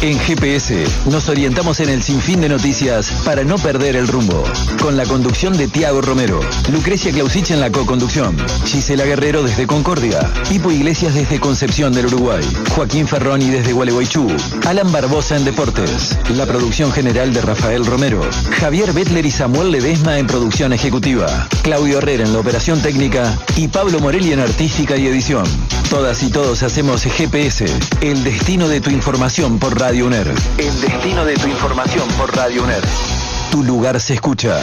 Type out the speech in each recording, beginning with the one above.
En GPS nos orientamos en el sinfín de noticias para no perder el rumbo. Con la conducción de Tiago Romero, Lucrecia Clausich en la co-conducción, Gisela Guerrero desde Concordia, Pipo Iglesias desde Concepción del Uruguay, Joaquín Ferroni desde Gualeguaychú, Alan Barbosa en Deportes, la producción general de Rafael Romero, Javier Bettler y Samuel Ledesma en producción ejecutiva, Claudio Herrera en la operación técnica y Pablo Morelli en artística y edición. Todas y todos hacemos GPS, el destino de tu información por Radio UNER. El destino de tu información por Radio UNER. Tu lugar se escucha.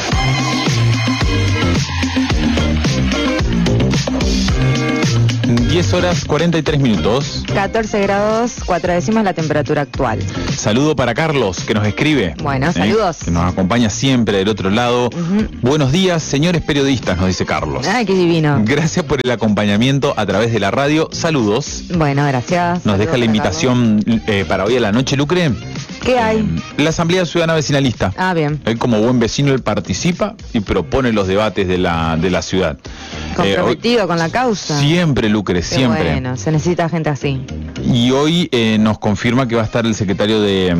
(10:43). 14 grados, 4 décimas la temperatura actual. Saludo para Carlos, que nos escribe. Bueno, saludos. Que nos acompaña siempre del otro lado. Buenos días, señores periodistas, nos dice Carlos. Ay, qué divino. Gracias por el acompañamiento a través de la radio. Saludos. Bueno, gracias. Nos deja la invitación para hoy a la noche, Lucre. ¿Qué hay? La Asamblea Ciudadana Vecinalista. Ah, bien. Él, como buen vecino, él participa y propone los debates de la ciudad. Comprometido con la causa. Siempre, Lucre, siempre. Bueno, se necesita gente así. Y hoy nos confirma que va a estar el secretario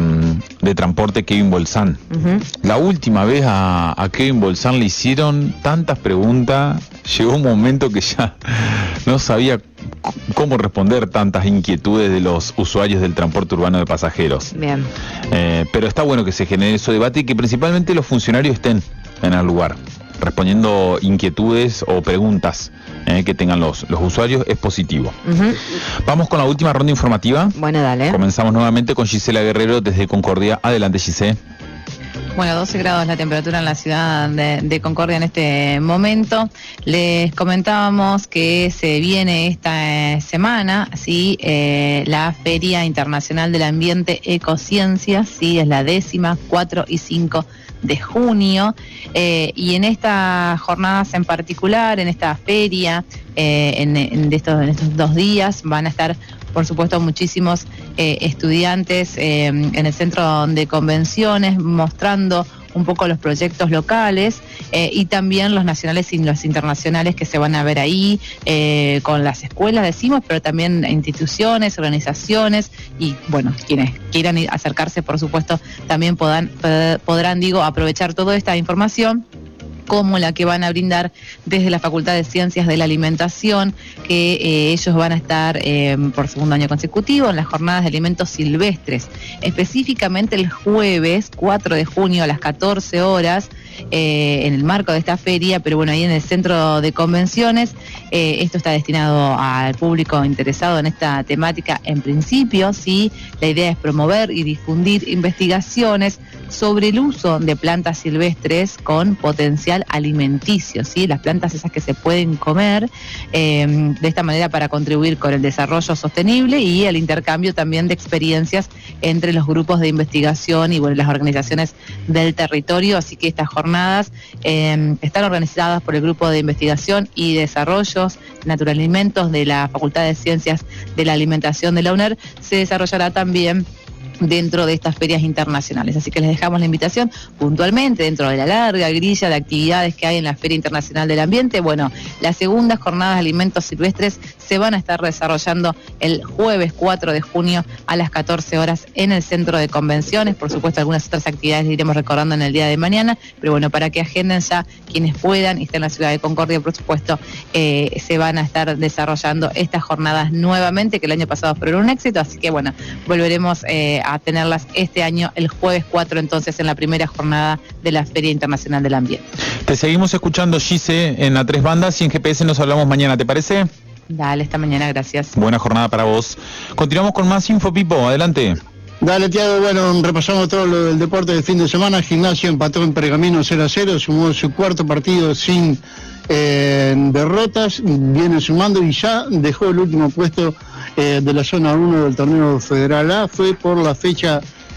de Transporte, Kevin Bolzán. La última vez a Kevin Bolzán le hicieron tantas preguntas, llegó un momento que ya no sabía cómo responder tantas inquietudes de los usuarios del transporte urbano de pasajeros. Bien. Pero está bueno que se genere ese debate y que principalmente los funcionarios estén en el lugar, respondiendo inquietudes o preguntas que tengan los usuarios. Es positivo. Vamos con la última ronda informativa. Bueno, dale. Comenzamos nuevamente con Gisela Guerrero desde Concordia. Adelante, Gisela. Bueno, 12 grados la temperatura en la ciudad de Concordia en este momento. Les comentábamos que se viene esta semana, ¿sí? La Feria Internacional del Ambiente Ecociencias, ¿sí? Es la 10ª, 4 y 5 de junio, y en estas jornadas en particular, en esta feria, en estos 2 días, van a estar, por supuesto, muchísimos estudiantes en el centro de convenciones mostrando un poco los proyectos locales y también los nacionales y los internacionales que se van a ver ahí, con las escuelas, decimos, pero también instituciones, organizaciones y, bueno, quienes quieran acercarse, por supuesto, también podrán, aprovechar toda esta información, como la que van a brindar desde la Facultad de Ciencias de la Alimentación, que ellos van a estar por segundo año consecutivo en las jornadas de alimentos silvestres, específicamente el jueves 4 de junio a las 14 horas, en el marco de esta feria, pero bueno, ahí en el centro de convenciones. Esto está destinado al público interesado en esta temática en principio, ¿sí? La idea es promover y difundir investigaciones sobre el uso de plantas silvestres con potencial alimenticio, ¿sí? Las plantas esas que se pueden comer, de esta manera para contribuir con el desarrollo sostenible y el intercambio también de experiencias entre los grupos de investigación y, bueno, las organizaciones del territorio. Así que estas jornadas están organizadas por el Grupo de Investigación y Desarrollos Naturalimentos de la Facultad de Ciencias de la Alimentación de la UNER. Se desarrollará también dentro de estas ferias internacionales. Así que les dejamos la invitación puntualmente dentro de la larga grilla de actividades que hay en la Feria Internacional del Ambiente. Bueno, las segundas jornadas de alimentos silvestres se van a estar desarrollando el jueves 4 de junio a las 14 horas en el centro de convenciones. Por supuesto, algunas otras actividades iremos recordando en el día de mañana, pero bueno, para que agenden ya quienes puedan y estén en la ciudad de Concordia, por supuesto, se van a estar desarrollando estas jornadas nuevamente, que el año pasado fueron un éxito. Así que bueno, volveremos a tenerlas este año, el jueves 4, entonces, en la primera jornada de la Feria Internacional del Ambiente. Te seguimos escuchando, Gise, en A Tres Bandas, y en GPS nos hablamos mañana, ¿te parece? Dale, esta mañana, gracias. Buena jornada para vos. Continuamos con más info, Pipo, adelante. Dale, Tiago, bueno, repasamos todo lo del deporte del fin de semana. Gimnasia empató en Pergamino 0-0, sumó su cuarto partido sin derrotas, viene sumando y ya dejó el último puesto de la zona 1 del torneo Federal A. Fue por la fecha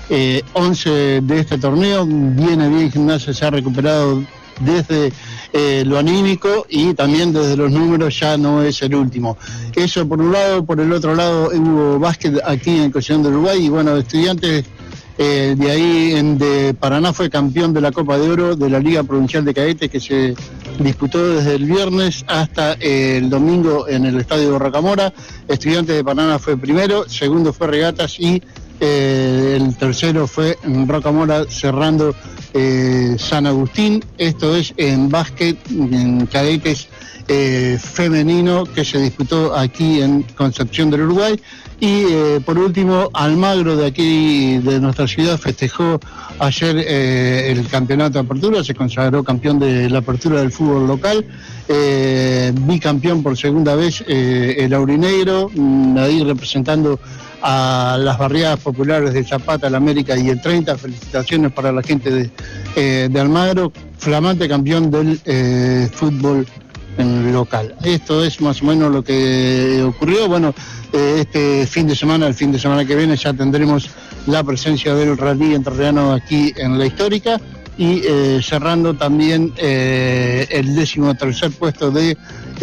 11 de este torneo. Viene bien Gimnasia, se ha recuperado desde lo anímico y también desde los números, ya no es el último. Eso por un lado. Por el otro lado, hubo básquet aquí en Concepción del Uruguay y bueno, Estudiantes de ahí de Paraná fue campeón de la Copa de Oro de la Liga Provincial de Cadetes, que se disputó desde el viernes hasta el domingo en el Estadio Rocamora. Estudiantes de Paraná fue primero, segundo fue Regatas y El tercero fue en Rocamora cerrando San Agustín. Esto es en básquet, en cadetes femenino, que se disputó aquí en Concepción del Uruguay. Y por último, Almagro, de aquí de nuestra ciudad, festejó ayer el campeonato de apertura, se consagró campeón de la apertura del fútbol local, bicampeón por segunda vez el Aurinegro, ahí representando a las barriadas populares de Zapata, la América y el 30. Felicitaciones para la gente de Almagro, flamante campeón del fútbol local. Esto es más o menos lo que ocurrió. Bueno, este fin de semana, el fin de semana que viene, ya tendremos la presencia del rally entrerriano aquí en la histórica, y cerrando también el 13º puesto de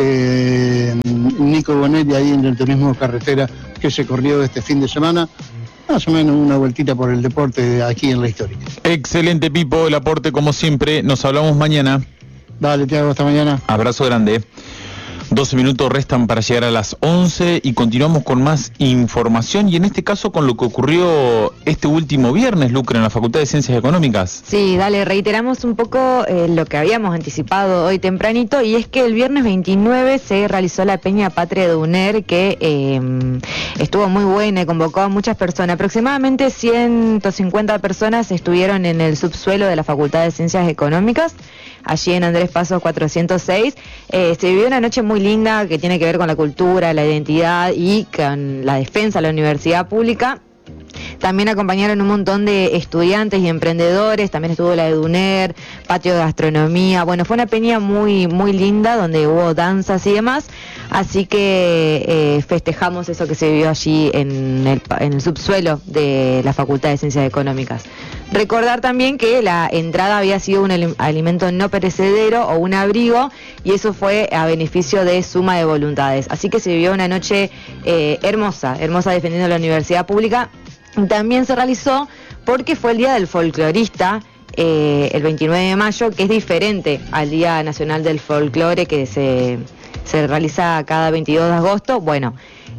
Nico Bonetti ahí en el turismo carretera que se corrió este fin de semana. Más o menos una vueltita por el deporte aquí en la histórica. Excelente, Pipo, el aporte como siempre. Nos hablamos mañana. Dale, Tiago, hasta mañana. Abrazo grande. 12 minutos restan para llegar a las 11 y continuamos con más información, y en este caso con lo que ocurrió este último viernes, Lucre, en la Facultad de Ciencias Económicas. Sí, dale, reiteramos un poco lo que habíamos anticipado hoy tempranito, y es que el viernes 29 se realizó la Peña Patria de UNER, que estuvo muy buena y convocó a muchas personas. Aproximadamente 150 personas estuvieron en el subsuelo de la Facultad de Ciencias Económicas, allí en Andrés Paso 406. Se vivió una noche muy linda que tiene que ver con la cultura, la identidad y con la defensa de la universidad pública. También acompañaron un montón de estudiantes y emprendedores, también estuvo la de UNER, patio de gastronomía. Bueno, fue una peña muy, muy linda donde hubo danzas y demás, así que festejamos eso que se vivió allí en el subsuelo de la Facultad de Ciencias Económicas. Recordar también que la entrada había sido un alimento no perecedero o un abrigo, y eso fue a beneficio de Suma de Voluntades. Así que se vivió una noche hermosa defendiendo la universidad pública. También se realizó porque fue el Día del Folclorista, el 29 de mayo, que es diferente al Día Nacional del Folclore, que se realiza cada 22 de agosto. Bueno,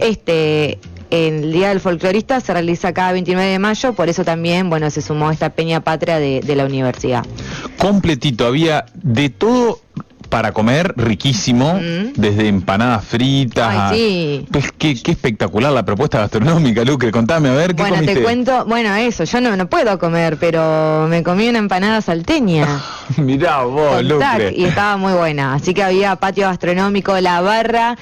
el Día del Folclorista se realiza cada 29 de mayo, por eso también, bueno, se sumó esta Peña Patria de la universidad. Completito, había de todo para comer, riquísimo, desde empanadas fritas. Ay, sí. Pues qué espectacular la propuesta gastronómica, Lucre. Contame, a ver, ¿qué comiste? Bueno, te cuento, eso, yo no puedo comer, pero me comí una empanada salteña. Mirá vos, Lucre. Y estaba muy buena, así que había patio gastronómico, la barra,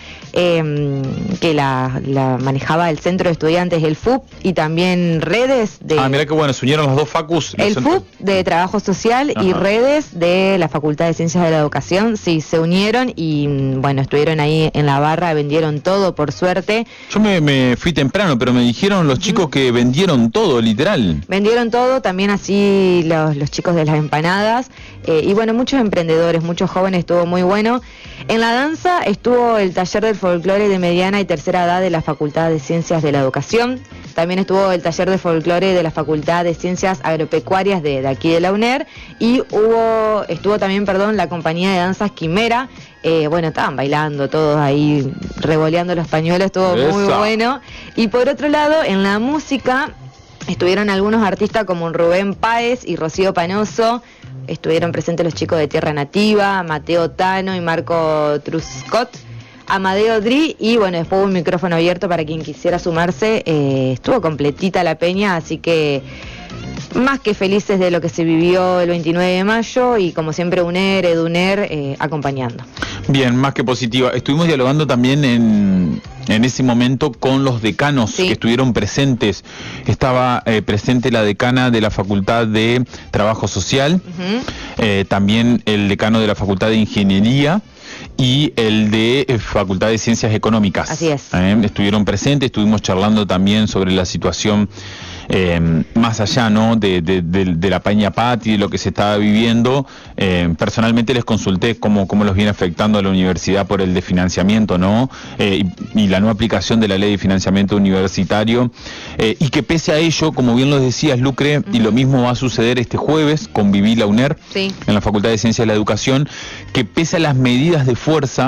que la manejaba el Centro de Estudiantes, el FUP, y también redes de... Mirá qué bueno, se unieron los dos facus. El FUP de Trabajo Social. Ajá. Y redes de la Facultad de Ciencias de la Educación. Sí, se unieron y, bueno, estuvieron ahí en la barra, vendieron todo, por suerte. Yo me fui temprano, pero me dijeron los chicos que vendieron todo, literal. Vendieron todo, también así los chicos de las empanadas, y bueno, muchos emprendedores, muchos jóvenes, estuvo muy bueno. En la danza estuvo el taller del folclore de mediana y tercera edad de la Facultad de Ciencias de la Educación. También estuvo el taller de folclore de la Facultad de Ciencias Agropecuarias de aquí de la UNER, y estuvo también, la compañía de danzas Quimera. Bueno, estaban bailando todos ahí, revoleando los pañuelos, estuvo muy bueno. Y por otro lado, en la música estuvieron algunos artistas como Rubén Páez y Rocío Panoso. Estuvieron presentes los chicos de Tierra Nativa, Mateo Tano y Marco Truscott, Amadeo Dri, y bueno, después un micrófono abierto para quien quisiera sumarse. Estuvo completita la peña, así que más que felices de lo que se vivió el 29 de mayo, y como siempre UNER, EDUNER, acompañando. Bien, más que positiva. Estuvimos dialogando también en ese momento con los decanos que estuvieron presentes. Estaba presente la decana de la Facultad de Trabajo Social, también el decano de la Facultad de Ingeniería y el de Facultad de Ciencias Económicas. Así es. Estuvieron presentes, estuvimos charlando también sobre la situación más allá, ¿no?, de la Peña Patria y lo que se estaba viviendo. Personalmente les consulté cómo los viene afectando a la universidad por el desfinanciamiento, ¿no?, y la no aplicación de la ley de financiamiento universitario, y que pese a ello, como bien lo decías, Lucre, y lo mismo va a suceder este jueves con Viví la UNER, en la Facultad de Ciencias de la Educación, que pese a las medidas de fuerza,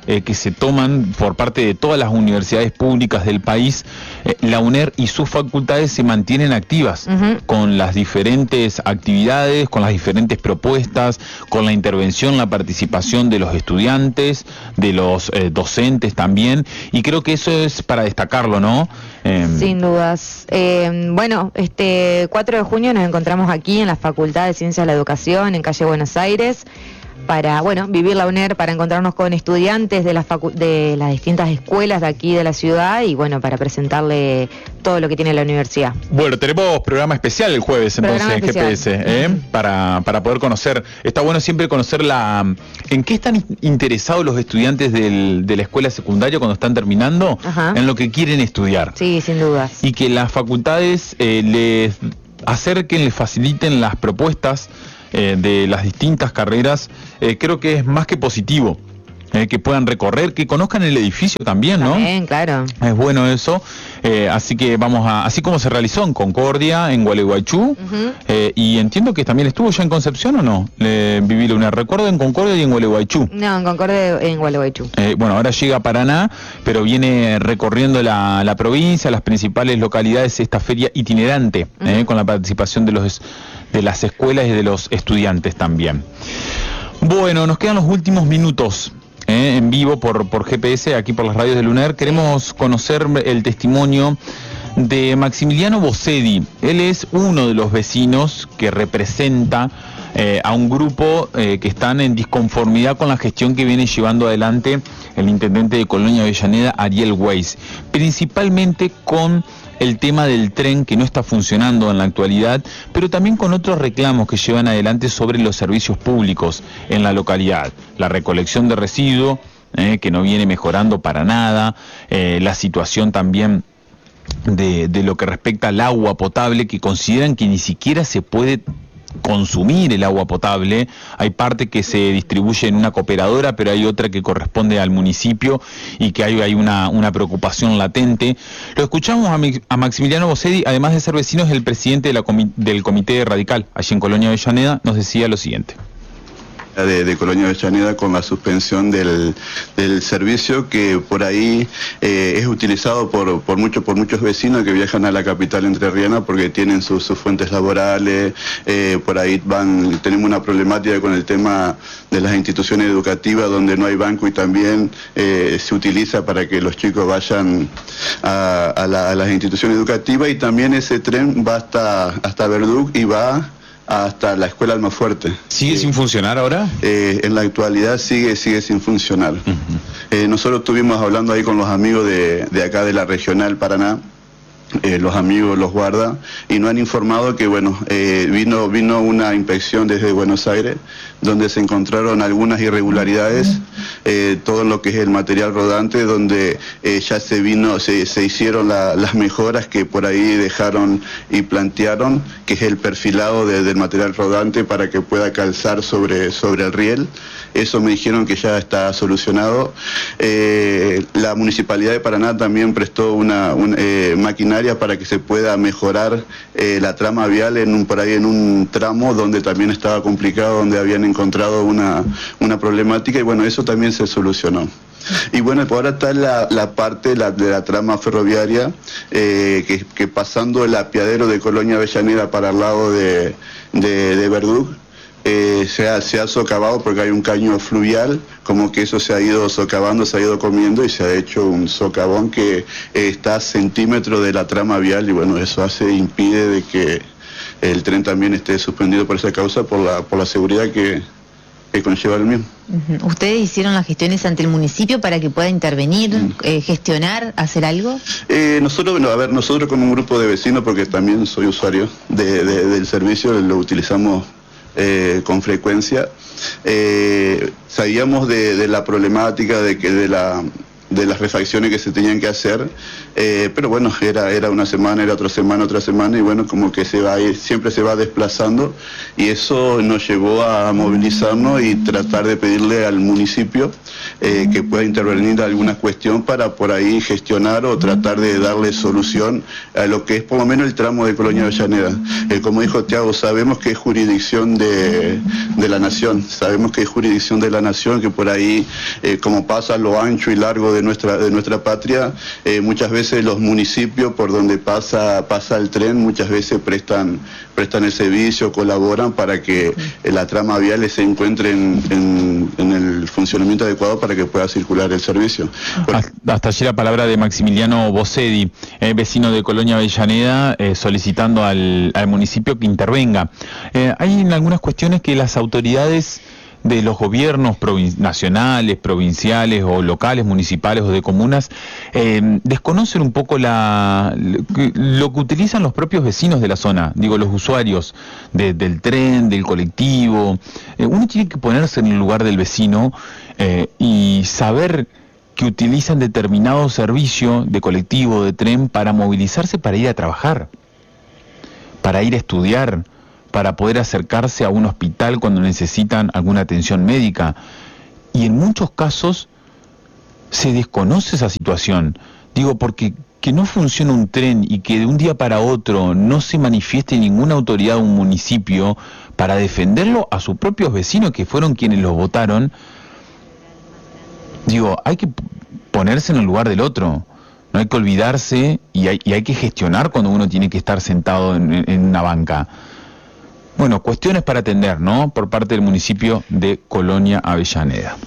que se toman por parte de todas las universidades públicas del país, la UNER y sus facultades se mantienen activas con las diferentes actividades, con las diferentes propuestas, con la intervención, la participación de los estudiantes, de los docentes también, y creo que eso es para destacarlo, ¿no? Sin dudas. Bueno, este 4 de junio nos encontramos aquí en la Facultad de Ciencias de la Educación, en calle Buenos Aires, para, bueno, vivir la UNER, para encontrarnos con estudiantes de las distintas escuelas de aquí de la ciudad y, bueno, para presentarle todo lo que tiene la universidad. Bueno, tenemos programa especial el jueves, entonces, en GPS, para poder conocer. Está bueno siempre conocer en qué están interesados los estudiantes de la escuela secundaria cuando están terminando, en lo que quieren estudiar. Sí, sin dudas. Y que las facultades les acerquen, les faciliten las propuestas de las distintas carreras, creo que es más que positivo. Que puedan recorrer, que conozcan el edificio también, ¿no? También, claro. Es bueno eso, así que así como se realizó en Concordia, en Gualeguaychú, y entiendo que también estuvo ya en Concepción, ¿o no? Viví una, recuerdo en Concordia y en Gualeguaychú. No, en Concordia y en Gualeguaychú. Bueno, ahora llega a Paraná, pero viene recorriendo la provincia, las principales localidades, esta feria itinerante, con la participación de las escuelas y de los estudiantes también. Bueno, nos quedan los últimos minutos. En vivo por GPS, aquí por las radios de UNER. Queremos conocer el testimonio de Maximiliano Bossedi. Él es uno de los vecinos que representa a un grupo que están en disconformidad con la gestión que viene llevando adelante el intendente de Colonia Avellaneda, Ariel Weiss, principalmente con el tema del tren que no está funcionando en la actualidad, pero también con otros reclamos que llevan adelante sobre los servicios públicos en la localidad. La recolección de residuos, que no viene mejorando para nada, la situación también de lo que respecta al agua potable, que consideran que ni siquiera se puede consumir el agua potable. Hay parte que se distribuye en una cooperadora, pero hay otra que corresponde al municipio y que hay una preocupación latente. Lo escuchamos a Maximiliano Bossedi, además de ser vecino, es el presidente del Comité Radical, allí en Colonia Avellaneda. Nos decía lo siguiente. De Colonia Avellaneda, con la suspensión del servicio que por ahí es utilizado por muchos vecinos que viajan a la capital entrerriana porque tienen sus fuentes laborales. Por ahí tenemos una problemática con el tema de las instituciones educativas donde no hay banco y también se utiliza para que los chicos vayan a las instituciones educativas, y también ese tren va hasta Verdú y va hasta la escuela Almafuerte. ¿Sigue sin funcionar ahora? En la actualidad sigue sin funcionar. Nosotros estuvimos hablando ahí con los amigos de acá de la Regional Paraná, los amigos, los guardas, y nos han informado que bueno, vino una inspección desde Buenos Aires donde se encontraron algunas irregularidades, todo lo que es el material rodante, donde ya se hicieron las mejoras que por ahí dejaron y plantearon, que es el perfilado del material rodante para que pueda calzar sobre el riel. Eso me dijeron que ya está solucionado. La Municipalidad de Paraná también prestó una maquinaria para que se pueda mejorar la trama vial por ahí en un tramo donde también estaba complicado, donde habían encontrado una problemática, y bueno, eso también se solucionó. Y bueno, ahora está la parte de la trama ferroviaria, que pasando el apiadero de Colonia Avellaneda para el lado de Verdú, se ha socavado porque hay un caño fluvial, como que eso se ha ido socavando, se ha ido comiendo y se ha hecho un socavón que está a centímetros de la trama vial, y bueno, eso impide de que el tren también esté suspendido por esa causa, por la seguridad que conlleva el mismo. ¿Ustedes hicieron las gestiones ante el municipio para que pueda intervenir, gestionar, hacer algo? Nosotros como un grupo de vecinos, porque también soy usuario del servicio, lo utilizamos con frecuencia. Sabíamos de la problemática de las refacciones que se tenían que hacer, pero bueno, era una semana, era otra semana, y bueno, como que siempre se va desplazando, y eso nos llevó a movilizarnos y tratar de pedirle al municipio que pueda intervenir alguna cuestión para por ahí gestionar o tratar de darle solución a lo que es por lo menos el tramo de Colonia Avellaneda. Como dijo Tiago, sabemos que es jurisdicción de la nación, sabemos que es jurisdicción de la nación, que por ahí, como pasa a lo ancho y largo de nuestra patria, muchas veces los municipios por donde pasa el tren, muchas veces prestan el servicio, colaboran para que la trama vial se encuentre en el funcionamiento adecuado para que pueda circular el servicio. Hasta allí la palabra de Maximiliano Bossedi, vecino de Colonia Avellaneda, solicitando al municipio que intervenga. Hay en algunas cuestiones que las autoridades de los gobiernos nacionales, provinciales o locales, municipales o de comunas, desconocen un poco lo que utilizan los propios vecinos de la zona, digo, los usuarios del tren, del colectivo. Uno tiene que ponerse en el lugar del vecino y saber que utilizan determinado servicio de colectivo, de tren, para movilizarse, para ir a trabajar, para ir a estudiar, para poder acercarse a un hospital cuando necesitan alguna atención médica. Y en muchos casos se desconoce esa situación. Digo, porque que no funcione un tren y que de un día para otro no se manifieste ninguna autoridad de un municipio para defenderlo a sus propios vecinos, que fueron quienes los votaron. Digo, hay que ponerse en el lugar del otro. No hay que olvidarse y hay que gestionar cuando uno tiene que estar sentado en una banca. Bueno, cuestiones para atender, ¿no? Por parte del municipio de Colonia Avellaneda.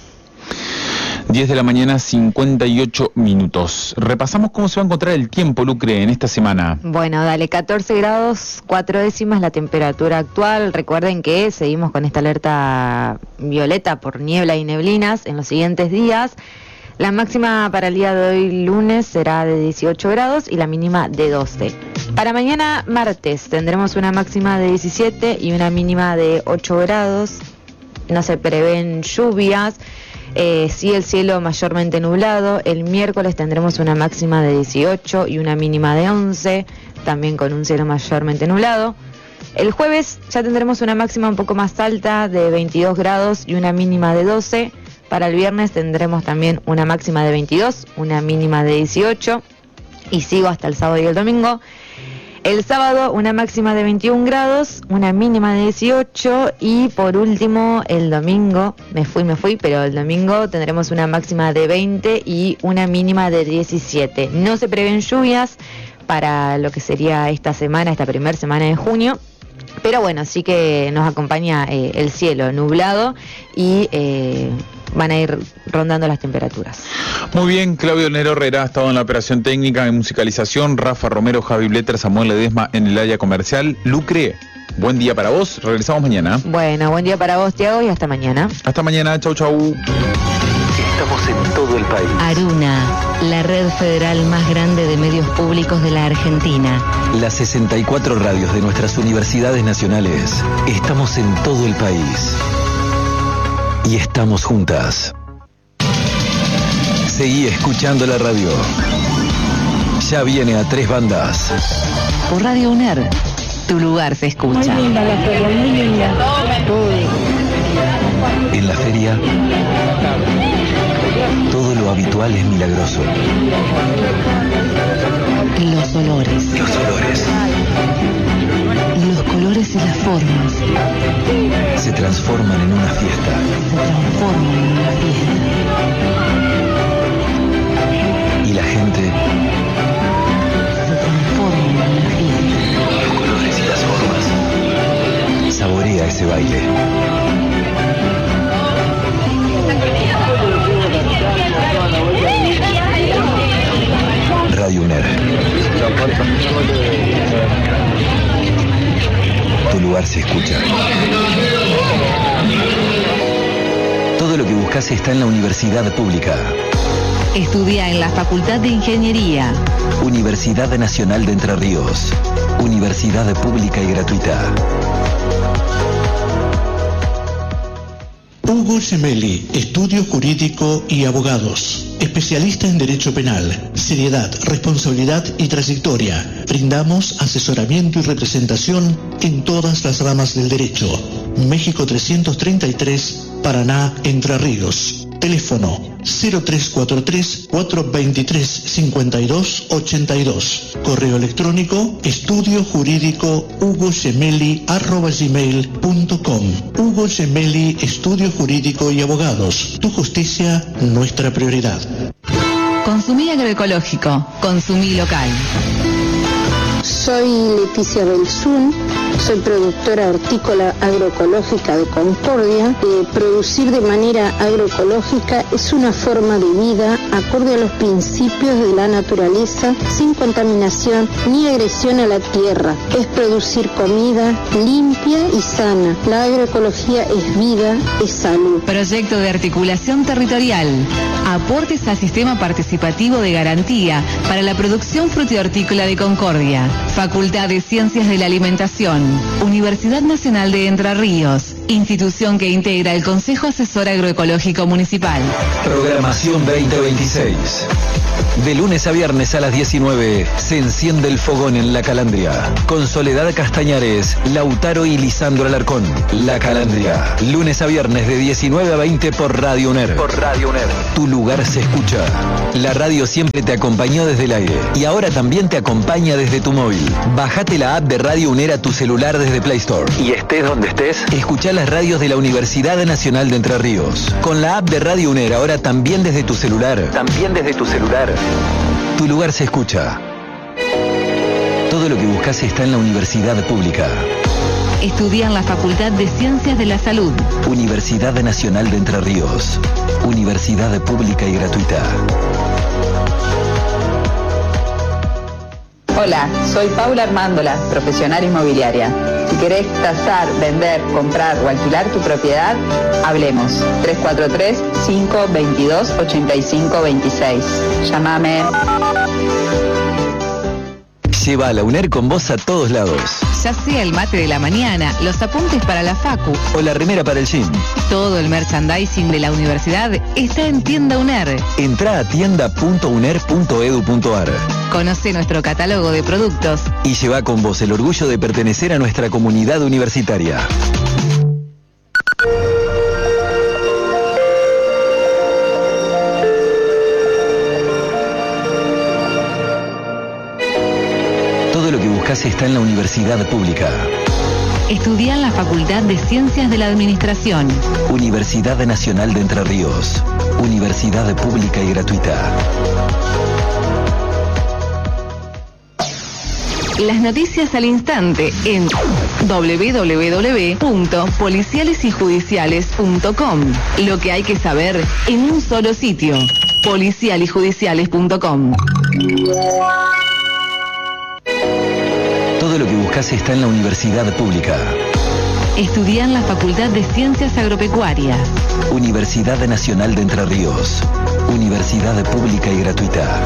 10 de la mañana, 58 minutos. Repasamos cómo se va a encontrar el tiempo, Lucre, en esta semana. Bueno, dale, 14 grados, 4 décimas la temperatura actual. Recuerden que seguimos con esta alerta violeta por niebla y neblinas en los siguientes días. La máxima para el día de hoy, lunes, será de 18 grados y la mínima de 12. Para mañana, martes, tendremos una máxima de 17 y una mínima de 8 grados. No se prevén lluvias. Sí, el cielo mayormente nublado. El miércoles tendremos una máxima de 18 y una mínima de 11, también con un cielo mayormente nublado. El jueves ya tendremos una máxima un poco más alta de 22 grados y una mínima de 12. Para el viernes tendremos también una máxima de 22, una mínima de 18 y sigo hasta el sábado y el domingo. El sábado una máxima de 21 grados, una mínima de 18 y por último el domingo, me fui, pero el domingo tendremos una máxima de 20 y una mínima de 17. No se prevén lluvias para lo que sería esta primera semana de junio, pero bueno, sí que nos acompaña el cielo nublado y van a ir rondando las temperaturas. Muy bien, Claudio Nero Herrera ha estado en la operación técnica, en musicalización, Rafa Romero, Javi Bletter, Samuel Ledesma en el área comercial. Lucre, buen día para vos, regresamos mañana. Bueno, buen día para vos, Tiago, y hasta mañana. Hasta mañana, chau. Estamos en todo el país. Aruna, la red federal más grande de medios públicos de la Argentina. Las 64 radios de nuestras universidades nacionales. Estamos en todo el país. Y estamos juntas. Seguí escuchando la radio. Ya viene a 3 bandas. Por Radio UNER, tu lugar se escucha. Muy linda la feria, muy linda. En la feria, todo lo habitual es milagroso. Los olores. Los colores y las formas. Se transforman en una fiesta. Y la gente se transforma en una fiesta. Los colores y las formas. Saborea ese baile. Radio UNER. Tu lugar se escucha. Todo lo que buscas está en la universidad pública. Estudia en la Facultad de Ingeniería. Universidad Nacional de Entre Ríos. Universidad pública y gratuita. Hugo Gemelli, Estudio Jurídico y Abogados. Especialista en Derecho Penal, seriedad, responsabilidad y trayectoria. Brindamos asesoramiento y representación en todas las ramas del derecho. México 333, Paraná, Entre Ríos. Teléfono 0343-423-5282. Correo electrónico estudiojurídico@gmail.com. Hugo Gemelli, Estudio Jurídico y Abogados. Tu justicia, nuestra prioridad. Consumí agroecológico, consumí local. Soy Leticia Belzún, soy productora hortícola agroecológica de Concordia. Producir de manera agroecológica es una forma de vida acorde a los principios de la naturaleza, sin contaminación ni agresión a la tierra. Es producir comida limpia y sana. La agroecología es vida, es salud. Proyecto de articulación territorial. Aportes al sistema participativo de garantía para la producción frutihortícola de Concordia. Facultad de Ciencias de la Alimentación. Universidad Nacional de Entre Ríos. Institución que integra el Consejo Asesor Agroecológico Municipal. Programación 2026. De lunes a viernes a las 19 se enciende el fogón en La Calandria. Con Soledad Castañares, Lautaro y Lisandro Alarcón. La Calandria. Lunes a viernes de 19 a 20 por Radio UNER. Tu lugar se escucha. La radio siempre te acompañó desde el aire. Y ahora también te acompaña desde tu móvil. Bájate la app de Radio UNER a tu celular desde Play Store. Y estés donde estés, escuchá las radios de la Universidad Nacional de Entre Ríos. Con la app de Radio UNER ahora también desde tu celular. Tu lugar se escucha. Todo lo que buscas está en la universidad pública. Estudia en la Facultad de Ciencias de la Salud. Universidad Nacional de Entre Ríos. Universidad pública y gratuita. Hola, soy Paula Armándola, profesional inmobiliaria. Si querés tasar, vender, comprar o alquilar tu propiedad, hablemos. 343-522-8526. Llámame. Lleva a la UNER con vos a todos lados. Ya sea el mate de la mañana, los apuntes para la facu o la remera para el gym. Todo el merchandising de la universidad está en Tienda UNER. Entrá a tienda.uner.edu.ar. Conoce nuestro catálogo de productos y lleva con vos el orgullo de pertenecer a nuestra comunidad universitaria. Todo lo que buscas está en la universidad pública. Estudia en la Facultad de Ciencias de la Administración. Universidad Nacional de Entre Ríos. Universidad pública y gratuita. Las noticias al instante en www.policialesyjudiciales.com. Lo que hay que saber en un solo sitio. policialyjudiciales.com. Todo lo que buscas está en la universidad pública. Estudia en la Facultad de Ciencias Agropecuarias. Universidad Nacional de Entre Ríos. Universidad pública y gratuita.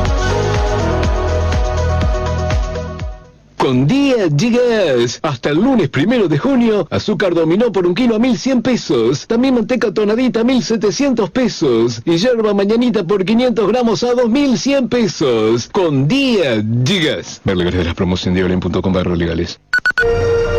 Con Día Gigas. Hasta el lunes 1 de junio, azúcar dominó por 1 kilo a 1.100 pesos. También manteca tonadita a 1.700 pesos. Y yerba mañanita por 500 gramos a 2.100 pesos. Con Día Gigas. Ver legales de las promociones en diablin.com/legales.